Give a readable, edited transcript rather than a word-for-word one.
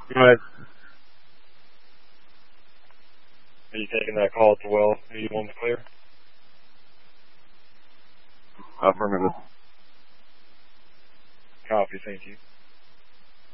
Go ahead. Are you taking that call at the well? 81 clear? Affirmative. Copy, thank you.